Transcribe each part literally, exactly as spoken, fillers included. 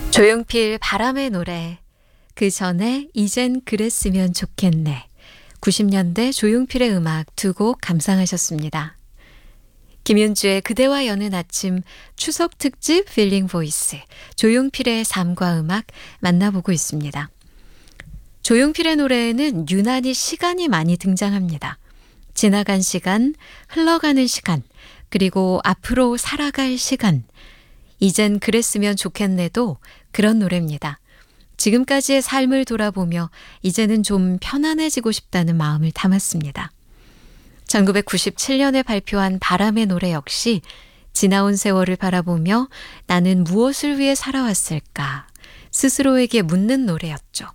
조용필 바람의 노래. 그 전에 이젠 그랬으면 좋겠네. 구십 년대 조용필의 음악 두 곡 감상하셨습니다. 김윤주의 그대와 여는 아침 추석 특집 필링 보이스 조용필의 삶과 음악 만나보고 있습니다. 조용필의 노래에는 유난히 시간이 많이 등장합니다. 지나간 시간, 흘러가는 시간, 그리고 앞으로 살아갈 시간. 이젠 그랬으면 좋겠네도 그런 노래입니다. 지금까지의 삶을 돌아보며 이제는 좀 편안해지고 싶다는 마음을 담았습니다. 천구백구십칠 년에 발표한 바람의 노래 역시 지나온 세월을 바라보며 나는 무엇을 위해 살아왔을까 스스로에게 묻는 노래였죠.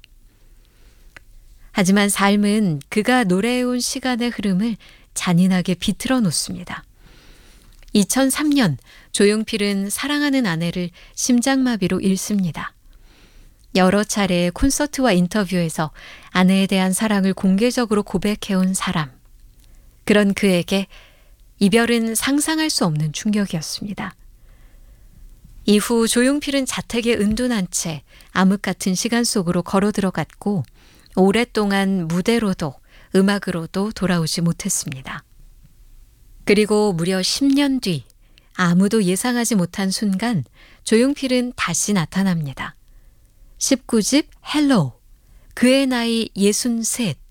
하지만 삶은 그가 노래해온 시간의 흐름을 잔인하게 비틀어 놓습니다. 이천삼 년 조용필은 사랑하는 아내를 심장마비로 잃습니다. 여러 차례의 콘서트와 인터뷰에서 아내에 대한 사랑을 공개적으로 고백해온 사람. 그런 그에게 이별은 상상할 수 없는 충격이었습니다. 이후 조용필은 자택에 은둔한 채 암흑 같은 시간 속으로 걸어 들어갔고 오랫동안 무대로도 음악으로도 돌아오지 못했습니다. 그리고 무려 십 년 뒤 아무도 예상하지 못한 순간 조용필은 다시 나타납니다. 십구 집 헬로우, 그의 나이 예순셋,